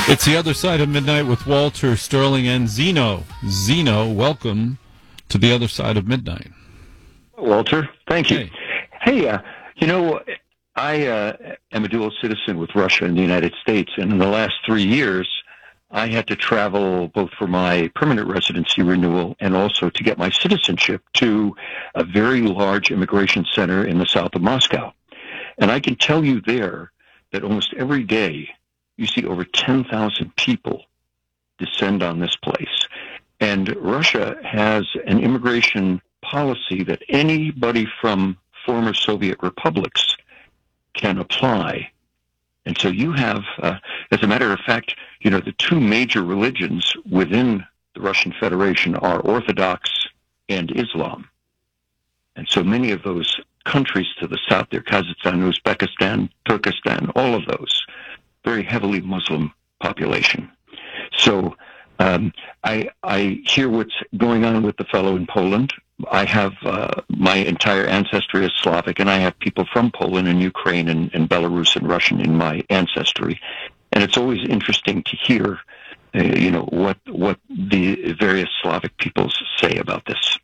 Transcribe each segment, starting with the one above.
It's the other side of midnight with Walter, Sterling, and Zeno. Zeno, welcome to the other side of midnight. Walter, thank you. Hey, Hey, I am a dual citizen with Russia and the United States, and in the last 3 years, I had to travel both for my permanent residency renewal and also to get my citizenship to a very large immigration center in the south of Moscow. And I can tell you there that almost every day you see over 10,000 people descend on this place. And Russia has an immigration policy that anybody from former Soviet republics can apply. And so you have, as a matter of fact, the two major religions within the Russian Federation are Orthodox and Islam. And so many of those countries to the south, there, Kazakhstan, Uzbekistan, Turkestan, all of those, very heavily Muslim population. So I hear what's going on with the fellow in Poland. I have my entire ancestry is Slavic, and I have people from Poland and Ukraine and Belarus and Russian in my ancestry. And it's always interesting to hear, what the various Slavic peoples say about this.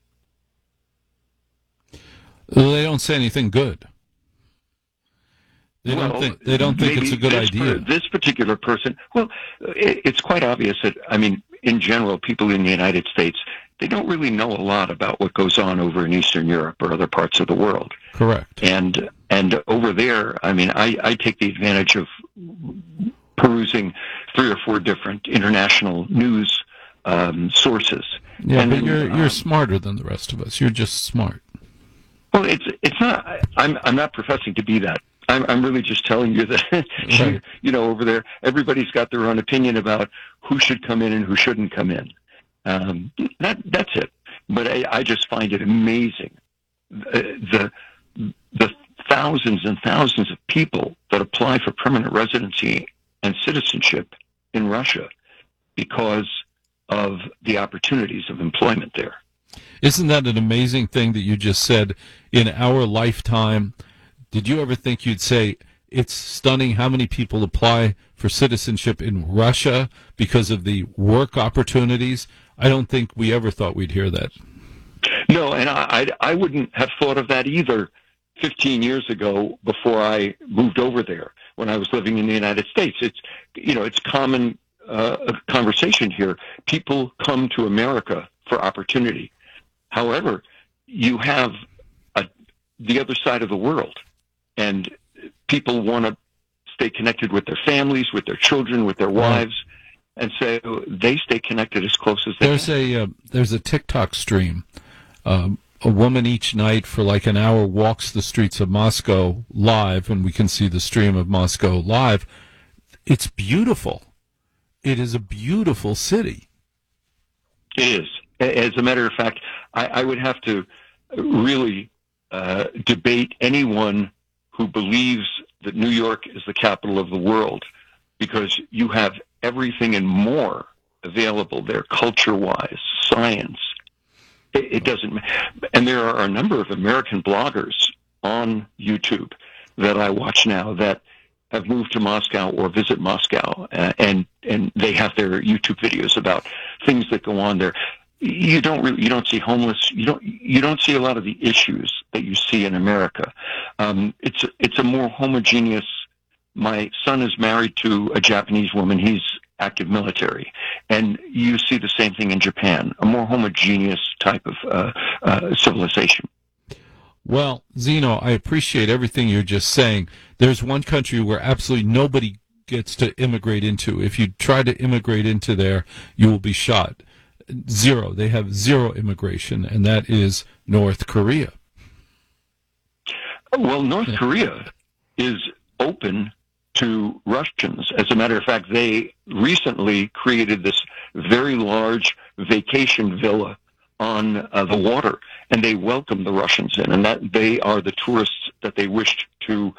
they don't say anything good. They don't think it's a good idea. This particular person, it's quite obvious that, in general, people in the United States, they don't really know a lot about what goes on over in Eastern Europe or other parts of the world. Correct. And over there, I take the advantage of perusing 3 or 4 different international news sources. Yeah, and but then, you're smarter than the rest of us. You're just smart. Well, it's not. I'm not professing to be that. I'm really just telling you that, Right. over there, everybody's got their own opinion about who should come in and who shouldn't come in. That's it. But I just find it amazing the thousands and thousands of people that apply for permanent residency and citizenship in Russia because of the opportunities of employment there. Isn't that an amazing thing that you just said? In our lifetime, did you ever think you'd say it's stunning how many people apply for citizenship in Russia because of the work opportunities? I don't think we ever thought we'd hear that. No, and I wouldn't have thought of that either 15 years ago before I moved over there when I was living in the United States. It's common conversation here. People come to America for opportunity. However, you have the other side of the world, and people want to stay connected with their families, with their children, with their wives, and so they stay connected as close as they can. There's a TikTok stream. A woman each night for like an hour walks the streets of Moscow live, and we can see the stream of Moscow live. It's beautiful. It is a beautiful city. It is. As a matter of fact, I would have to really debate anyone who believes that New York is the capital of the world, because you have everything and more available there, culture-wise, science. It doesn't, and there are a number of American bloggers on YouTube that I watch now that have moved to Moscow or visit Moscow, and they have their YouTube videos about things that go on there. You don't see homeless. You don't see a lot of the issues that you see in America. It's a more homogeneous. My son is married to a Japanese woman. He's active military, and you see the same thing in Japan. A more homogeneous type of civilization. Well, Zeno, I appreciate everything you're just saying. There's one country where absolutely nobody gets to immigrate into. If you try to immigrate into there, you will be shot. Zero. They have zero immigration, and that is North Korea. Well, North Korea is open to Russians. As a matter of fact, they recently created this very large vacation villa on the water, and they welcome the Russians in, and that they are the tourists that they wished to